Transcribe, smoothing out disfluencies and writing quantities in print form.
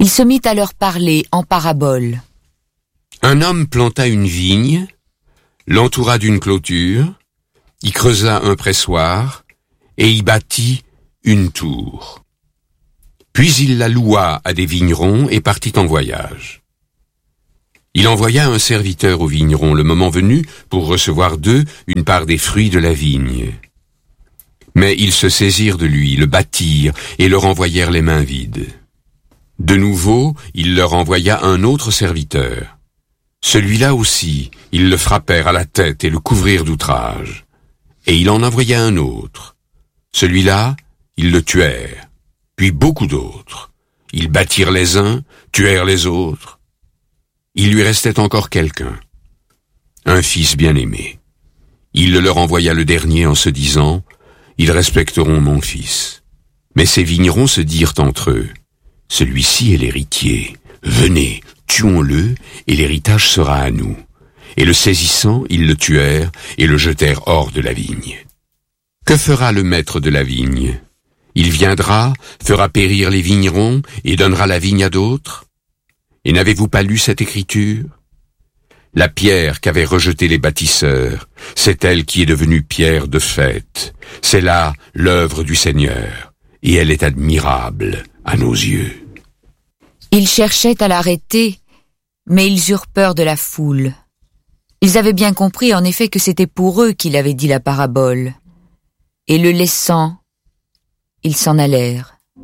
Il se mit à leur parler en paraboles. Un homme planta une vigne, l'entoura d'une clôture, y creusa un pressoir et y bâtit une tour. Puis il la loua à des vignerons et partit en voyage. Il envoya un serviteur aux vignerons le moment venu pour recevoir d'eux une part des fruits de la vigne. Mais ils se saisirent de lui, le battirent et le renvoyèrent les mains vides. De nouveau, il leur envoya un autre serviteur. Celui-là aussi, ils le frappèrent à la tête et le couvrirent d'outrages. Et il en envoya un autre. Celui-là, ils le tuèrent. Puis beaucoup d'autres. Ils battirent les uns, tuèrent les autres. Il lui restait encore quelqu'un, un fils bien-aimé. Il le leur envoya le dernier en se disant, « Ils respecteront mon fils. » Mais ces vignerons se dirent entre eux, « Celui-ci est l'héritier. Venez, tuons-le, et l'héritage sera à nous. » Et le saisissant, ils le tuèrent et le jetèrent hors de la vigne. Que fera le maître de la vigne? Il viendra, fera périr les vignerons et donnera la vigne à d'autres? Et n'avez-vous pas lu cette écriture? La pierre qu'avaient rejetée les bâtisseurs, c'est elle qui est devenue pierre de fait. C'est là l'œuvre du Seigneur, et elle est admirable à nos yeux. Ils cherchaient à l'arrêter, mais ils eurent peur de la foule. Ils avaient bien compris en effet que c'était pour eux qu'il avait dit la parabole. Et le laissant, ils s'en allèrent.